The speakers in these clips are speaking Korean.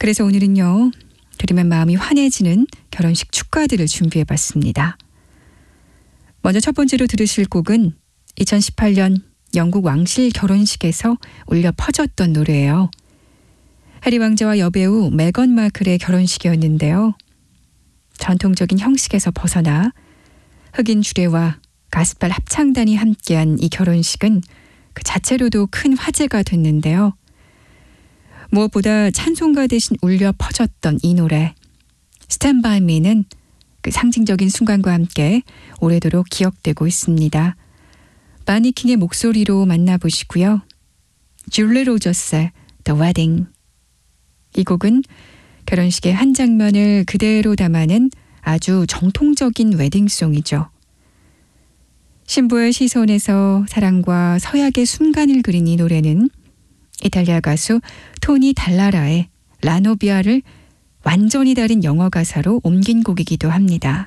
그래서 오늘은요, 들으면 마음이 환해지는 결혼식 축가들을 준비해봤습니다. 먼저 첫 번째로 들으실 곡은 2018년 영국 왕실 결혼식에서 울려 퍼졌던 노래예요. 해리 왕자와 여배우 메건 마클의 결혼식이었는데요. 전통적인 형식에서 벗어나 흑인 주례와 가스펠 합창단이 함께한 이 결혼식은 그 자체로도 큰 화제가 됐는데요. 무엇보다 찬송가 대신 울려 퍼졌던 이 노래 Stand By Me는 그 상징적인 순간과 함께 오래도록 기억되고 있습니다. 바니 킹의 목소리로 만나보시고요. 줄리 로저스의 The Wedding. 이 곡은 결혼식의 한 장면을 그대로 담아낸 아주 정통적인 웨딩송이죠. 신부의 시선에서 사랑과 서약의 순간을 그린 이 노래는 이탈리아 가수 토니 달라라의 라노비아를 완전히 다른 영어 가사로 옮긴 곡이기도 합니다.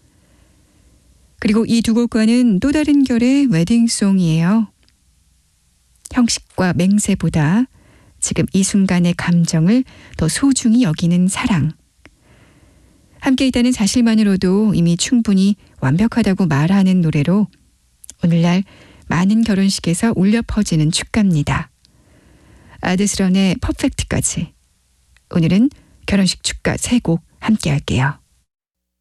그리고 이 두 곡과는 또 다른 결의 웨딩송이에요. 형식과 맹세보다 지금 이 순간의 감정을 더 소중히 여기는 사랑. 함께 있다는 사실만으로도 이미 충분히 완벽하다고 말하는 노래로 오늘날 많은 결혼식에서 울려 퍼지는 축가입니다. 아드스런의 퍼펙트까지. 오늘은 결혼식 축가 3곡 함께 할게요.